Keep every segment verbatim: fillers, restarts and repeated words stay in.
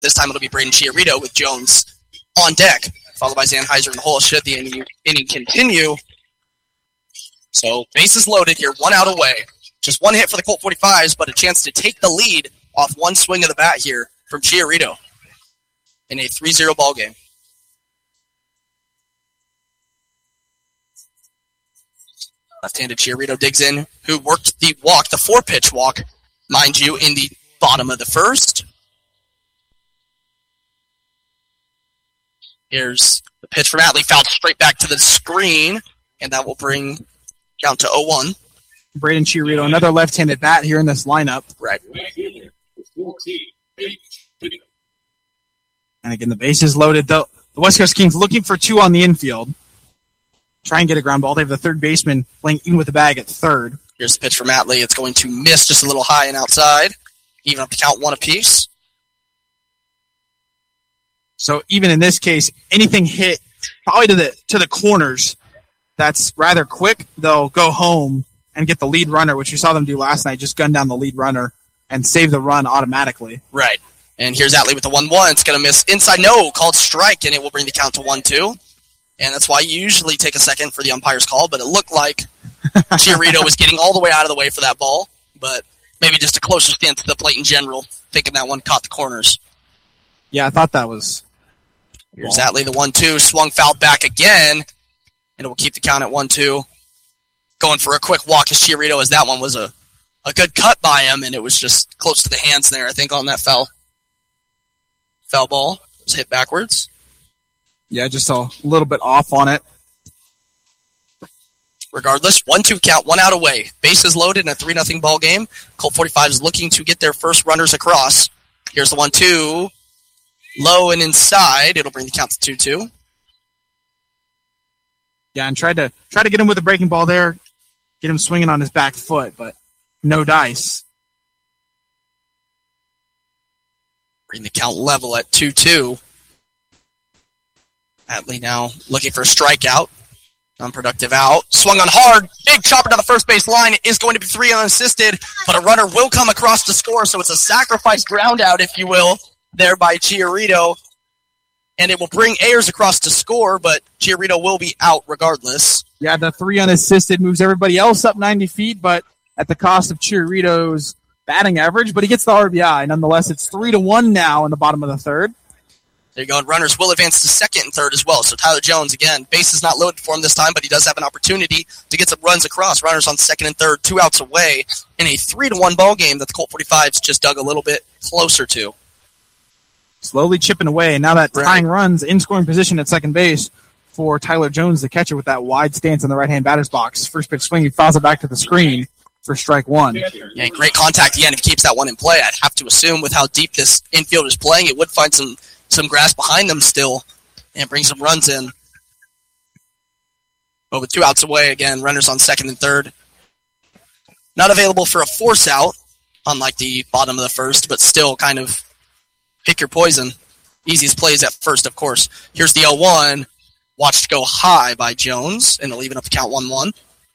This time it'll be Braden Chiarito with Jones on deck, followed by Zanheiser in the hole should the inning, inning continue. So bases loaded here, one out away. Just one hit for the Colt forty-fives, but a chance to take the lead off one swing of the bat here from Chiarito in a three zero ball game. Left-handed Chiarito digs in, who worked the walk, the four-pitch walk, mind you, in the bottom of the first. Here's the pitch from Atlee, fouled straight back to the screen, and that will bring count to oh one. Braden Chiarito, another left-handed bat here in this lineup. Right. And again, the bases loaded. The, the West Coast Kings looking for two on the infield. Try and get a ground ball. They have the third baseman playing in with the bag at third. Here's the pitch from Atlee. It's going to miss just a little high and outside. Even up to count one apiece. So even in this case, anything hit probably to the to the corners that's rather quick, they'll go home and get the lead runner, which you saw them do last night, just gun down the lead runner and save the run automatically. Right. And here's Atlee with the one one. It's going to miss inside. No, called strike, and it will bring the count to one two. And that's why you usually take a second for the umpire's call, but it looked like Chiarito was getting all the way out of the way for that ball, but maybe just a closer stance to the plate in general, thinking that one caught the corners. Yeah, I thought that was... Here's Atlee, the one two, swung fouled back again, and it will keep the count at one two. Going for a quick walk as Chiarito, as that one was a, a good cut by him, and it was just close to the hands there, I think, on that foul. Foul ball. It was hit backwards. Yeah, just a little bit off on it. Regardless, one two count, one out away. Bases loaded in a three nothing ball game. Colt forty-five is looking to get their first runners across. Here's the one two. Low and inside. It'll bring the count to two two. Yeah, and tried to try to get him with a breaking ball there. Get him swinging on his back foot, but no dice. Bring the count level at two two. Atlee now looking for a strikeout. Unproductive out. Swung on hard. Big chopper to the first base line. It is going to be three unassisted, but a runner will come across to score, so it's a sacrifice ground out, if you will, there by Chiarito. And it will bring Ayers across to score, but Chiarito will be out regardless. Yeah, the three unassisted moves everybody else up ninety feet, but at the cost of Chiarito's batting average, but he gets the R B I. Nonetheless, it's three to one now in the bottom of the third. There you go. And runners will advance to second and third as well. So Tyler Jones, again, base is not loaded for him this time, but he does have an opportunity to get some runs across. Runners on second and third, two outs away in a three to one ball game that the Colt forty-fives just dug a little bit closer to. Slowly chipping away, and now that Right. tying runs in scoring position at second base for Tyler Jones, the catcher, with that wide stance in the right-hand batter's box. First pitch swing, he fouls it back to the screen for strike one. Yeah, great contact again if he keeps that one in play. I'd have to assume with how deep this infield is playing, it would find some some grass behind them still and bring some runs in. But with two outs away, again, runners on second and third. Not available for a force out, unlike the bottom of the first, but still kind of pick your poison. Easiest plays at first, of course. Here's the oh one. Watched go high by Jones, and it'll even up the count one one.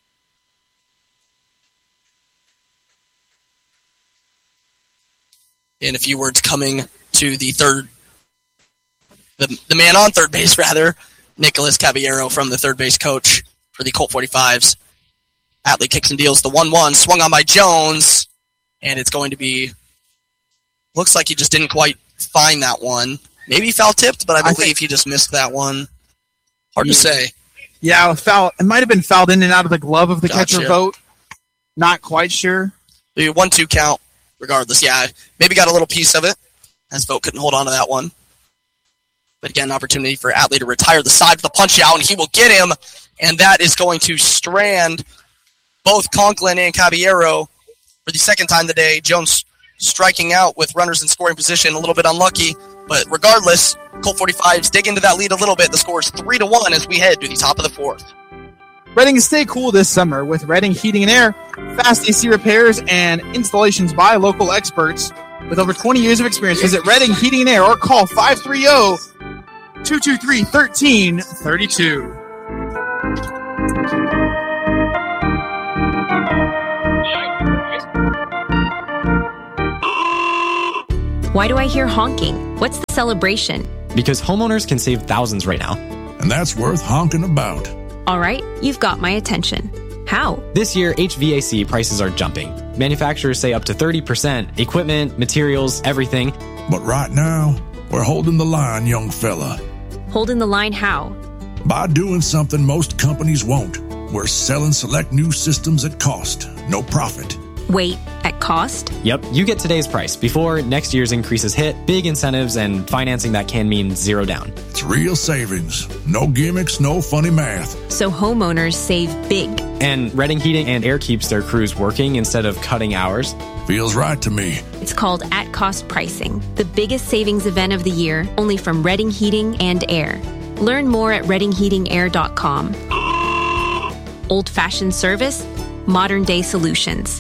In a few words, coming to the third, the, the man on third base, rather, Nicholas Caballero from the third base coach for the Colt forty-fives. Atlee kicks and deals the one one, swung on by Jones, and it's going to be, looks like he just didn't quite find that one. Maybe foul-tipped, but I believe I think, he just missed that one. Hard yeah. to say. Yeah, foul. It might have been fouled in and out of the glove of the gotcha. catcher Vogt. Not quite sure. The one two count, regardless. Yeah, maybe got a little piece of it, as Vogt couldn't hold on to that one. But again, an opportunity for Atlee to retire the side of the punch out, and he will get him, and that is going to strand both Conklin and Caballero for the second time today. Jones striking out with runners in scoring position, a little bit unlucky, but regardless, Colt forty-fives dig into that lead a little bit. The score is three to one as we head to the top of the fourth. Reading stay cool this summer with Reading Heating and Air, fast A C repairs and installations by local experts with over twenty years of experience. Visit Reading Heating and Air or call five three zero, two two three, one three three two. Why do I hear honking? What's the celebration? Because homeowners can save thousands right now. And that's worth honking about. All right, you've got my attention. How? This year, H V A C prices are jumping. Manufacturers say up to thirty percent. Equipment, materials, everything. But right now, we're holding the line, young fella. Holding the line how? By doing something most companies won't. We're selling select new systems at cost, no profit. Wait, at cost? Yep, you get today's price before next year's increases hit, big incentives, and financing that can mean zero down. It's real savings. No gimmicks, no funny math. So homeowners save big. And Redding Heating and Air keeps their crews working instead of cutting hours. Feels right to me. It's called at-cost pricing, the biggest savings event of the year, only from Redding Heating and Air. Learn more at redding heating air dot com. Old-fashioned service, modern-day solutions.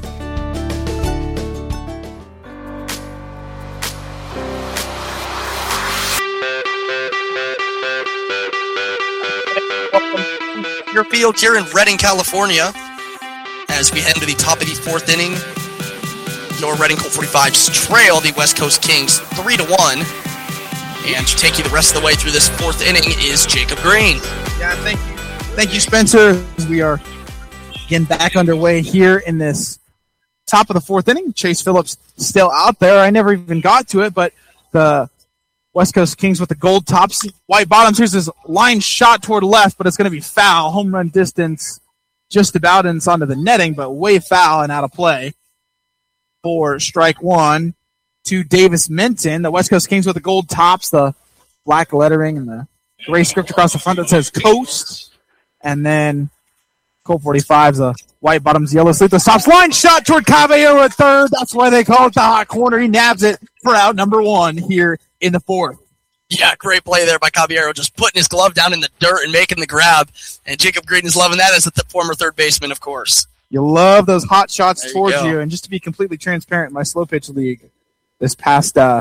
Your field here in Redding, California, as we head into the top of the fourth inning. Your Redding Colt forty-fives trail the West Coast Kings three to one, and to take you the rest of the way through this fourth inning is Jacob Green. Yeah, thank you, thank you, Spencer. We are again back underway here in this top of the fourth inning. Chase Phillips still out there. I never even got to it, but the West Coast Kings with the gold tops, white bottoms. Here's this line shot toward left, but it's going to be foul. Home run distance just about, and it's onto the netting, but way foul and out of play for strike one to Davis Minton. The West Coast Kings with the gold tops, the black lettering and the gray script across the front that says Coast. And then Colt forty-fives, the white bottoms, yellow sleeve. The stops, line shot toward Caballero at third. That's why they call it the hot corner. He nabs it for out number one here in the fourth. Yeah, great play there by Caballero, just putting his glove down in the dirt and making the grab. And Jacob Green is loving that as the th- former third baseman, of course. You love those hot shots There you towards go. you. And just to be completely transparent, my slow pitch league this past uh,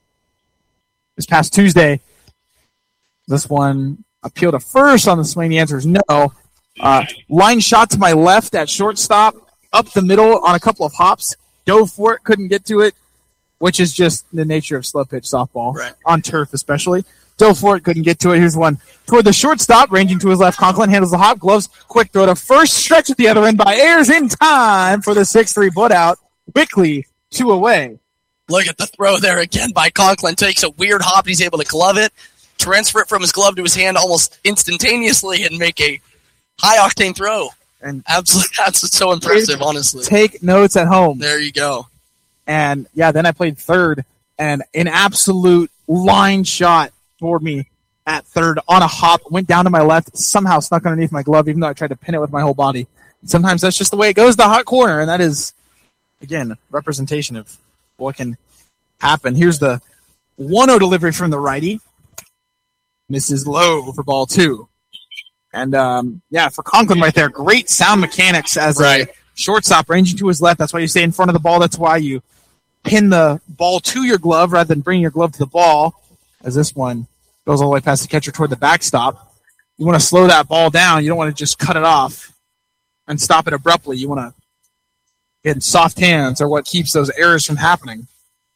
this past Tuesday, this one appealed to first on the swing. The answer is no. Uh, line shot to my left at shortstop, up the middle on a couple of hops. Dove for it, couldn't get to it, which is just the nature of slow pitch softball, Right. on turf especially. Dove for it, couldn't get to it. Here's one toward the shortstop, ranging to his left. Conklin handles the hop, gloves, quick throw to first, stretch at the other end by Ayers in time for the six three butt-out. Quickly, two away. Look at the throw there again by Conklin. Takes a weird hop, and he's able to glove it, transfer it from his glove to his hand almost instantaneously, and make a high-octane throw. And Absolutely, that's so impressive, honestly. take notes at home. There you go. And, yeah, then I played third, and an absolute line shot toward me at third on a hop, went down to my left, somehow snuck underneath my glove, even though I tried to pin it with my whole body. Sometimes that's just the way it goes, the hot corner, and that is, again, representation of what can happen. Here's the one oh delivery from the righty. Misses low for ball two. And, um, yeah, for Conklin right there, great sound mechanics as Right. a shortstop ranging to his left. That's why you stay in front of the ball. That's why you pin the ball to your glove rather than bring your glove to the ball, as this one goes all the way past the catcher toward the backstop. You want to slow that ball down. You don't want to just cut it off and stop it abruptly. You want to get soft hands are what keeps those errors from happening.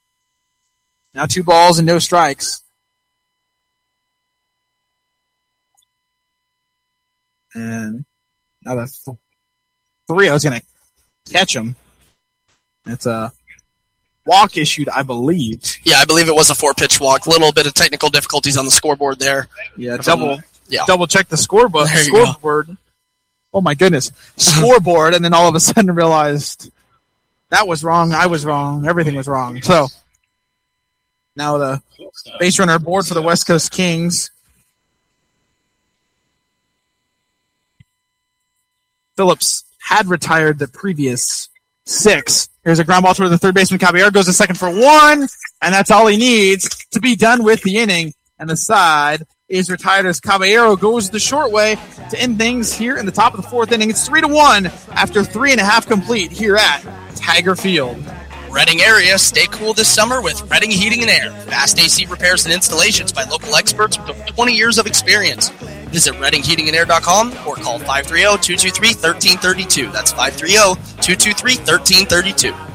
Now two balls and no strikes. And now the th- three, I was going to catch him. It's a walk issued, I believe. Yeah, I believe it was a four-pitch walk. Little bit of technical difficulties on the scoreboard there. Yeah, double Yeah. double check the scorebook. There you go. Scoreboard. Oh my goodness. Scoreboard, and then all of a sudden realized that was wrong, I was wrong, everything was wrong. So now the base runner aboard for the West Coast Kings. Phillips had retired the previous six. Here's a ground ball toward the third baseman. Caballero goes to second for one, and that's all he needs to be done with the inning. And the side is retired as Caballero goes the short way to end things here in the top of the fourth inning. It's three to one after three and a half complete here at Tiger Field. Redding area, stay cool this summer with Redding Heating and Air. Fast A C repairs and installations by local experts with over twenty years of experience. Visit redding heating and air dot com or call five three zero, two two three, one three three two. That's five three zero, two two three, one three three two.